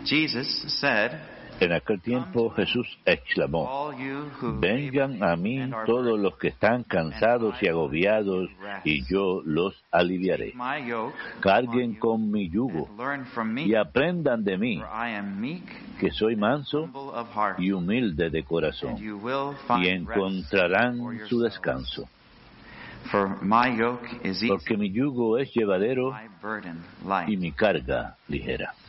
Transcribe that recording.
Jesus said, En aquel tiempo Jesús exclamó: "All you who vengan a mí and are todos los que están burdened, cansados and y I will agobiados, give you rest. y yo los aliviaré. My yoke Carguen upon you, con mi yugo and learn from me, y aprendan de mí, for I am meek que soy and manso humble of heart, y humilde de and corazón, you will y find rest encontrarán for su yourselves. descanso. For my yoke is easy, Porque mi yugo es llevadero my burden y light." mi carga ligera.